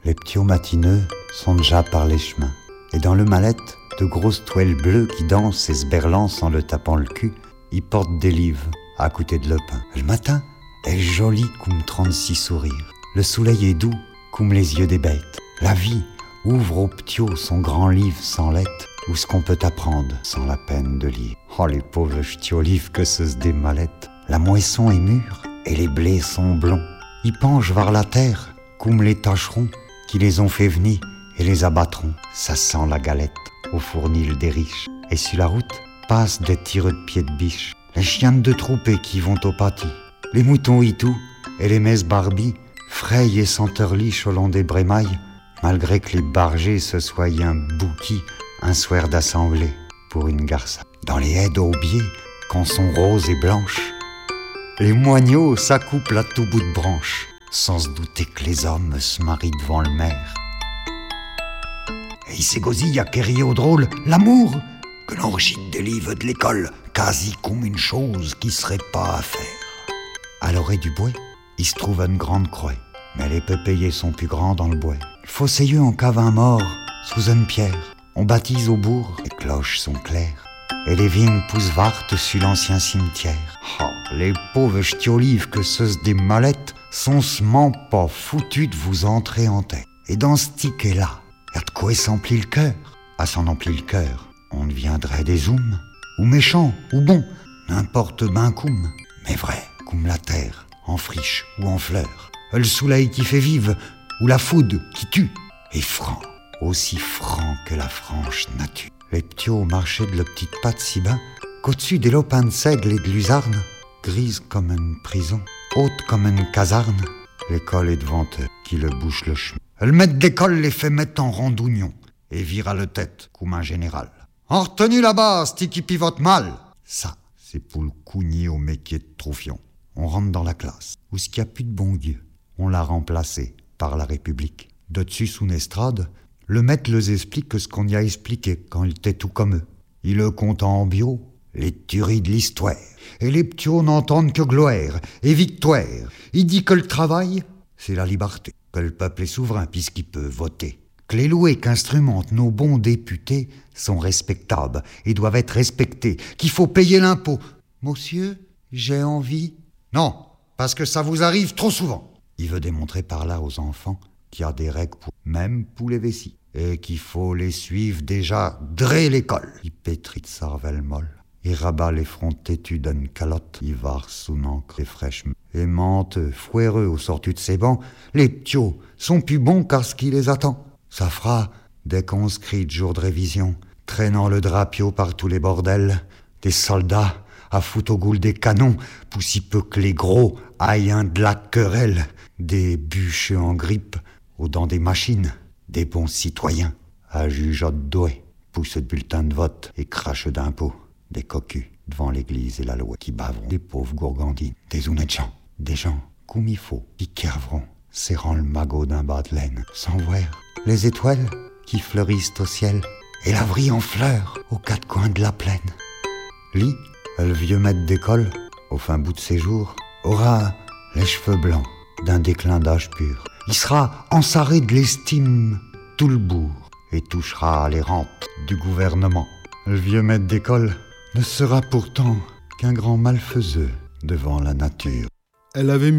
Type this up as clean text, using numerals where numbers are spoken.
Les ptios matineux sont déjà par les chemins. Et dans le mallette, de grosses toiles bleues qui dansent et se berlancent en le tapant le cul, ils portent des livres à côté de le pain. Le matin est joli comme 36 sourires. Le soleil est doux comme les yeux des bêtes. La vie ouvre aux ptios son grand livre sans lettres, où ce qu'on peut apprendre sans la peine de lire. Oh, les pauvres ch'tios livres que ce des mallettes. La moisson est mûre et les blés sont blonds. Ils penchent vers la terre comme les tâcherons qui les ont fait venir et les abattront. Ça sent la galette au fournil des riches. Et sur la route passent des tireux de pieds de biche, les chiens de troupée qui vont au pâtis, les moutons hitou et les messes barbies frayent et senterlichent au long des brémailles, malgré que les bargés se soient un bouquis un soir d'assemblée pour une garça. Dans les haies d'aubier, quand sont roses et blanches, les moineaux s'accouplent à tout bout de branche, sans se douter que les hommes se marient devant le maire. Et il s'égosille à quérir au drôle l'amour que l'on rechite des livres de l'école, quasi comme une chose qui serait pas à faire. À l'orée du bois, il se trouve une grande croix, mais les pépéiers sont plus grands dans le bois. Le fosséeux en cave un mort sous une pierre. On baptise au bourg, les cloches sont claires, et les vignes poussent vartes sur l'ancien cimetière. Oh, les pauvres ch'tiolives que ceux des mallettes sont sement pas foutus de vous entrer en tête. Et dans ce ticket-là, y a de quoi s'emplit le cœur. À s'en emplit le cœur, on deviendrait des zooms, ou méchants, ou bons, n'importe ben coum, mais vrai, comme la terre, en friche ou en fleur, le soleil qui fait vivre, ou la foudre qui tue, et franc, aussi franc que la franche nature. Les ptios marchaient de la petite patte si bas qu'au-dessus des lopins de seigle et de luzarne, grise comme une prison, haute comme une casarne, l'école est devant eux qui le bouche le chemin. Le maître d'école les fait mettre en rondouignon et vire à la tête comme un général. En retenue là-bas, c'ti qui pivote mal. Ça, c'est pour le cougner au métier de troufion. On rentre dans la classe, où ce qu'il n'y a plus de bon Dieu, on l'a remplacé par la République. De dessus sous une estrade, le maître les explique que ce qu'on y a expliqué quand il était tout comme eux. Il le compte en bio, les tueries de l'histoire. Et les ptios n'entendent que gloire et victoire. Il dit que le travail, c'est la liberté. Que le peuple est souverain puisqu'il peut voter. Que les loués qu'instrumentent nos bons députés sont respectables et doivent être respectés. Qu'il faut payer l'impôt. Monsieur, j'ai envie. Non, parce que ça vous arrive trop souvent. Il veut démontrer par là aux enfants qu'il y a des règles même pour les vessies. Et qu'il faut les suivre déjà dès l'école. Il pétrit de cervelle molle. Il rabat les fronts têtus d'une calotte. Il varse sous l'encre et fraîche. Et menteux, fouéreux au sortu de ses bancs, les ptios sont plus bons qu'à ce qui les attend. Ça fera, dès qu'on se crie de jour de révision, traînant le drapio par tous les bordels, des soldats à foutre au goule des canons, pour si peu que les gros aillent un de la querelle, des bûcheux en grippe, aux dents des machines, des bons citoyens, à jugeote doué, poussent de bulletins de vote et crachent d'impôts, des cocus devant l'église et la loi qui baveront, des pauvres gourgandines, des honnêtes gens, des gens comme il faut, qui kerveront, serrant le magot d'un bas de laine, sans voir les étoiles qui fleurissent au ciel et la vrille en fleurs aux quatre coins de la plaine. Lui, le vieux maître d'école, au fin bout de ses jours, aura les cheveux blancs d'un déclin d'âge pur. Il sera ensarré de l'estime tout le bourg et touchera les rentes du gouvernement. Le vieux maître d'école ne sera pourtant qu'un grand malfaiseux devant la nature. Elle avait mis